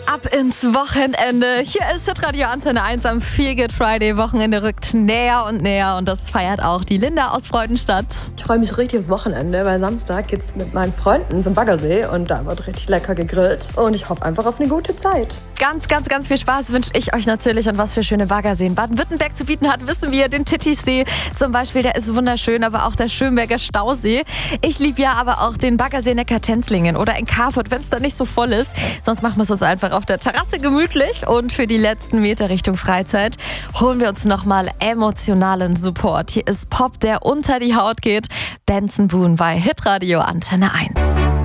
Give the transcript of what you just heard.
Ab ins Wochenende. Hier ist Hitradio Antenne 1 am Feel Good Friday. Wochenende rückt näher und näher und das feiert auch die Linda aus Freudenstadt. Ich freue mich richtig aufs Wochenende, weil Samstag geht's mit meinen Freunden zum Baggersee und da wird richtig lecker gegrillt. Und ich hoffe einfach auf eine gute Zeit. Ganz, ganz, ganz viel Spaß wünsche ich euch natürlich und was für schöne Baggerseen Baden-Württemberg zu bieten hat, wissen wir. Den Titisee zum Beispiel, der ist wunderschön, aber auch der Schönberger Stausee. Ich liebe ja aber auch den Baggersee Neckar-Tenzlingen oder in Carfurt, wenn es da nicht so voll ist. Sonst machen wir es uns einfach auf der Terrasse gemütlich und für die letzten Meter Richtung Freizeit holen wir uns nochmal emotionalen Support. Hier ist Pop, der unter die Haut geht. Benson Boone bei Hitradio Antenne 1.